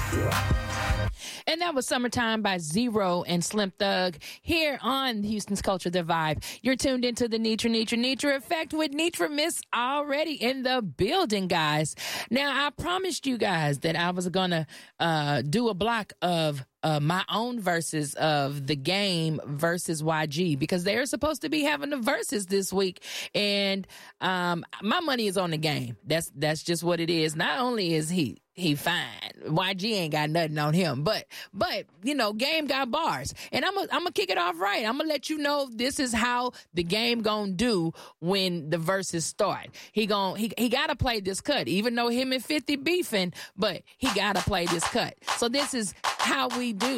And that was Summertime by Zero and Slim Thug here on Houston's Culture The Vibe. You're tuned into the Nitra Effect with Nitra Miss already in the building, guys. Now, I promised you guys that I was going to do a block of my own verses of The Game versus YG, because they're supposed to be having the verses this week. And my money is on The Game. That's just what it is. Not only is he fine, YG ain't got nothing on him, but you know, Game got bars. And I'm gonna kick it off right. I'm gonna let you know this is how The Game gonna do when the verses start. He gotta play this cut, even though him and 50 beefing, but he gotta play this cut. So this is how we do